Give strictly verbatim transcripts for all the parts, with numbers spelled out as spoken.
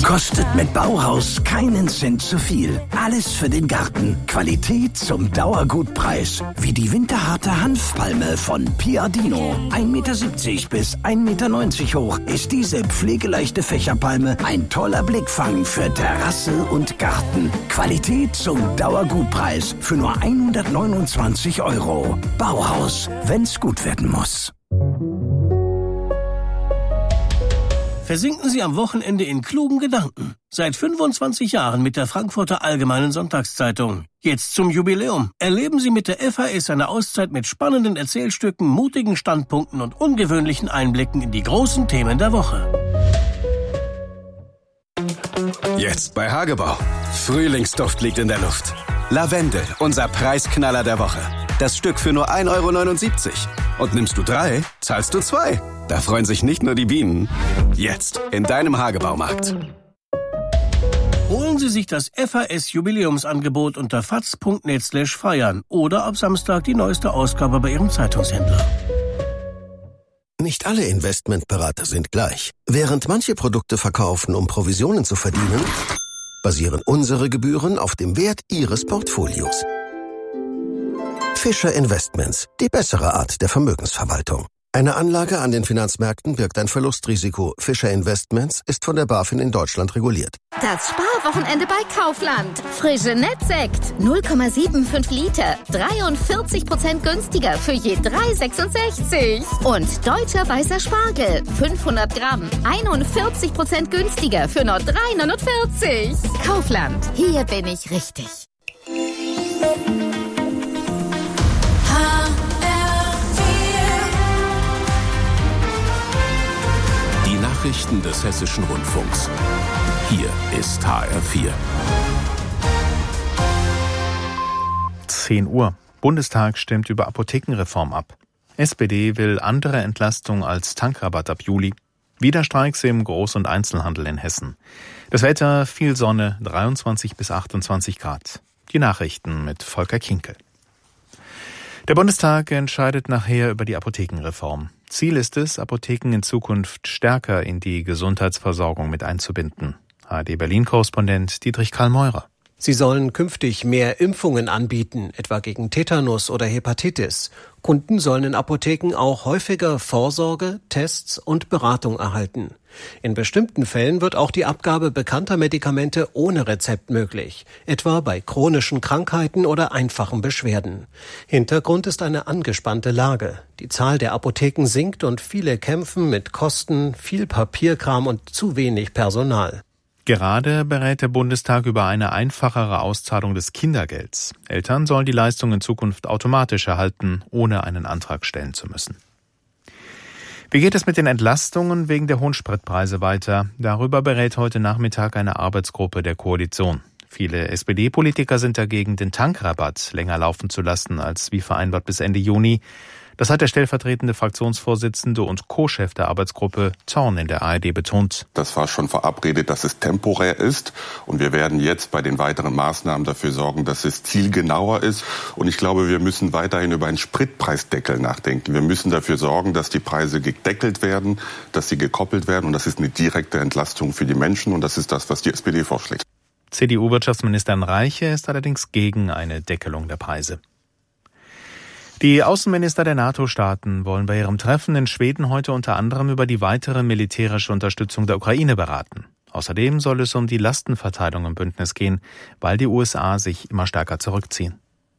Kostet mit Bauhaus keinen Cent zu viel. Alles für den Garten. Qualität zum Dauergutpreis. Wie die winterharte Hanfpalme von Piardino. ein Meter siebzig bis ein Meter neunzig hoch ist diese pflegeleichte Fächerpalme ein toller Blickfang für Terrasse und Garten. Qualität zum Dauergutpreis für nur hundertneunundzwanzig Euro. Bauhaus, wenn's gut werden muss. Versinken Sie am Wochenende in klugen Gedanken. Seit fünfundzwanzig Jahren mit der Frankfurter Allgemeinen Sonntagszeitung. Jetzt zum Jubiläum. Erleben Sie mit der F A S eine Auszeit mit spannenden Erzählstücken, mutigen Standpunkten und ungewöhnlichen Einblicken in die großen Themen der Woche. Jetzt bei Hagebau. Frühlingsduft liegt in der Luft. Lavendel, unser Preisknaller der Woche. Das Stück für nur ein Euro neunundsiebzig. Und nimmst du drei, zahlst du zwei. Da freuen sich nicht nur die Bienen. Jetzt in deinem Hagebaumarkt. Holen Sie sich das F A S-Jubiläumsangebot unter faz punkt net slash feiern oder ab Samstag die neueste Ausgabe bei Ihrem Zeitungshändler. Nicht alle Investmentberater sind gleich. Während manche Produkte verkaufen, um Provisionen zu verdienen, basieren unsere Gebühren auf dem Wert Ihres Portfolios. Fischer Investments, die bessere Art der Vermögensverwaltung. Eine Anlage an den Finanzmärkten birgt ein Verlustrisiko. Fischer Investments ist von der BaFin in Deutschland reguliert. Das Sparwochenende bei Kaufland. Frische Nettsekt, null Komma fünfundsiebzig Liter, dreiundvierzig Prozent günstiger für je drei Euro sechsundsechzig. Und deutscher weißer Spargel, fünfhundert Gramm, einundvierzig Prozent günstiger für nur drei Euro neunundvierzig. Kaufland, hier bin ich richtig. Nachrichten des Hessischen Rundfunks. Hier ist H R vier. zehn Uhr. Bundestag stimmt über Apothekenreform ab. S P D will andere Entlastung als Tankrabatt ab Juli. Wieder Streiks im Groß- und Einzelhandel in Hessen. Das Wetter, viel Sonne, dreiundzwanzig bis achtundzwanzig Grad. Die Nachrichten mit Volker Kinkel. Der Bundestag entscheidet nachher über die Apothekenreform. Ziel ist es, Apotheken in Zukunft stärker in die Gesundheitsversorgung mit einzubinden. A R D Berlin-Korrespondent Dietrich Karl-Meurer. Sie sollen künftig mehr Impfungen anbieten, etwa gegen Tetanus oder Hepatitis. Kunden sollen in Apotheken auch häufiger Vorsorge, Tests und Beratung erhalten. In bestimmten Fällen wird auch die Abgabe bekannter Medikamente ohne Rezept möglich, etwa bei chronischen Krankheiten oder einfachen Beschwerden. Hintergrund ist eine angespannte Lage. Die Zahl der Apotheken sinkt und viele kämpfen mit Kosten, viel Papierkram und zu wenig Personal. Gerade berät der Bundestag über eine einfachere Auszahlung des Kindergelds. Eltern sollen die Leistung in Zukunft automatisch erhalten, ohne einen Antrag stellen zu müssen. Wie geht es mit den Entlastungen wegen der hohen Spritpreise weiter? Darüber berät heute Nachmittag eine Arbeitsgruppe der Koalition. Viele S P D-Politiker sind dagegen, den Tankrabatt länger laufen zu lassen als wie vereinbart bis Ende Juni. Das hat der stellvertretende Fraktionsvorsitzende und Co-Chef der Arbeitsgruppe Zorn in der A R D betont. Das war schon verabredet, dass es temporär ist. Und wir werden jetzt bei den weiteren Maßnahmen dafür sorgen, dass es zielgenauer ist. Und ich glaube, wir müssen weiterhin über einen Spritpreisdeckel nachdenken. Wir müssen dafür sorgen, dass die Preise gedeckelt werden, dass sie gekoppelt werden. Und das ist eine direkte Entlastung für die Menschen. Und das ist das, was die S P D vorschlägt. C D U-Wirtschaftsministerin Reiche ist allerdings gegen eine Deckelung der Preise. Die Außenminister der NATO-Staaten wollen bei ihrem Treffen in Schweden heute unter anderem über die weitere militärische Unterstützung der Ukraine beraten. Außerdem soll es um die Lastenverteilung im Bündnis gehen, weil die U S A sich immer stärker zurückziehen.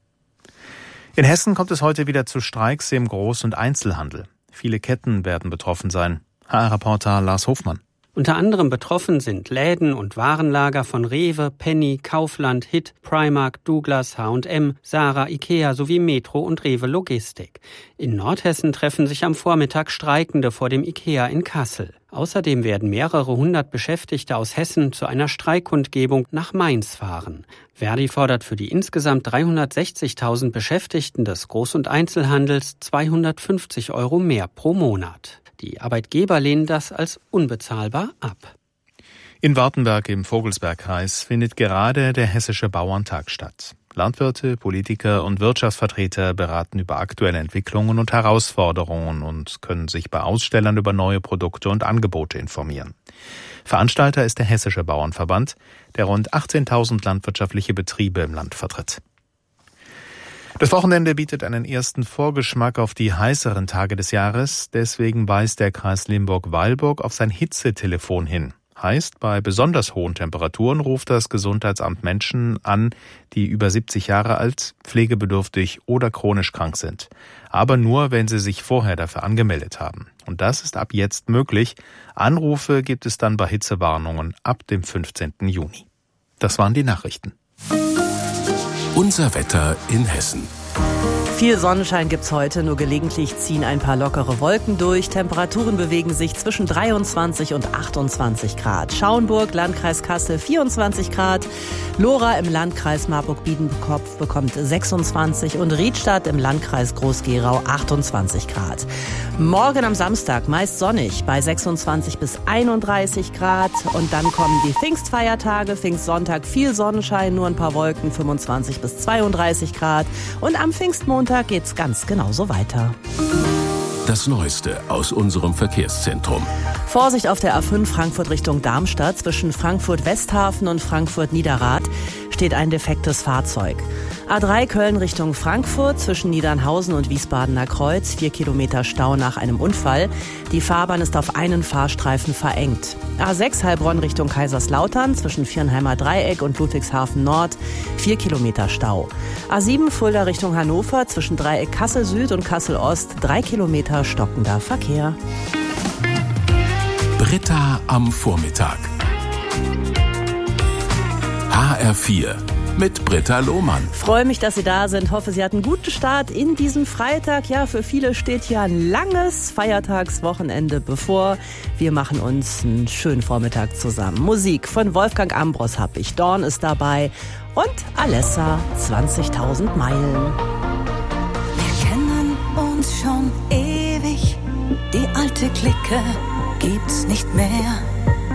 In Hessen kommt es heute wieder zu Streiks im Groß- und Einzelhandel. Viele Ketten werden betroffen sein. H R-Reporter Lars Hofmann. Unter anderem betroffen sind Läden und Warenlager von Rewe, Penny, Kaufland, Hit, Primark, Douglas, H und M, Zara, Ikea sowie Metro und Rewe Logistik. In Nordhessen treffen sich am Vormittag Streikende vor dem Ikea in Kassel. Außerdem werden mehrere hundert Beschäftigte aus Hessen zu einer Streikkundgebung nach Mainz fahren. Verdi fordert für die insgesamt dreihundertsechzigtausend Beschäftigten des Groß- und Einzelhandels zweihundertfünfzig Euro mehr pro Monat. Die Arbeitgeber lehnen das als unbezahlbar ab. In Wartenberg im Vogelsbergkreis findet gerade der Hessische Bauerntag statt. Landwirte, Politiker und Wirtschaftsvertreter beraten über aktuelle Entwicklungen und Herausforderungen und können sich bei Ausstellern über neue Produkte und Angebote informieren. Veranstalter ist der Hessische Bauernverband, der rund achtzehntausend landwirtschaftliche Betriebe im Land vertritt. Das Wochenende bietet einen ersten Vorgeschmack auf die heißeren Tage des Jahres. Deswegen weist der Kreis Limburg-Weilburg auf sein Hitzetelefon hin. Heißt, bei besonders hohen Temperaturen ruft das Gesundheitsamt Menschen an, die über siebzig Jahre alt, pflegebedürftig oder chronisch krank sind. Aber nur, wenn sie sich vorher dafür angemeldet haben. Und das ist ab jetzt möglich. Anrufe gibt es dann bei Hitzewarnungen ab dem fünfzehnten Juni. Das waren die Nachrichten. Unser Wetter in Hessen. Viel Sonnenschein gibt's heute, nur gelegentlich ziehen ein paar lockere Wolken durch. Temperaturen bewegen sich zwischen dreiundzwanzig und achtundzwanzig Grad. Schauenburg, Landkreis Kassel, vierundzwanzig Grad. Lora im Landkreis Marburg-Biedenkopf bekommt sechsundzwanzig und Riedstadt im Landkreis Groß-Gerau achtundzwanzig Grad. Morgen am Samstag meist sonnig bei sechsundzwanzig bis einunddreißig Grad. Und dann kommen die Pfingstfeiertage. Pfingstsonntag viel Sonnenschein, nur ein paar Wolken, fünfundzwanzig bis zweiunddreißig Grad. Und am Pfingstmontag geht's ganz genauso weiter. Das Neueste aus unserem Verkehrszentrum. Vorsicht auf der A fünf Frankfurt Richtung Darmstadt. Zwischen Frankfurt-Westhafen und Frankfurt-Niederrad steht ein defektes Fahrzeug. A drei Köln Richtung Frankfurt zwischen Niedernhausen und Wiesbadener Kreuz. Vier Kilometer Stau nach einem Unfall. Die Fahrbahn ist auf einen Fahrstreifen verengt. A sechs Heilbronn Richtung Kaiserslautern zwischen Viernheimer Dreieck und Ludwigshafen Nord. Vier Kilometer Stau. A sieben Fulda Richtung Hannover zwischen Dreieck Kassel Süd und Kassel Ost. Drei Kilometer stockender Verkehr. Britta am Vormittag. H R vier mit Britta Lohmann. Freue mich, dass Sie da sind. Hoffe, Sie hatten einen guten Start in diesen Freitag. Ja, für viele steht hier ein langes Feiertagswochenende bevor. Wir machen uns einen schönen Vormittag zusammen. Musik von Wolfgang Ambros hab ich. Dorn ist dabei und Alessa, zwanzigtausend Meilen. Wir kennen uns schon ewig. Die alte Clique gibt's nicht mehr.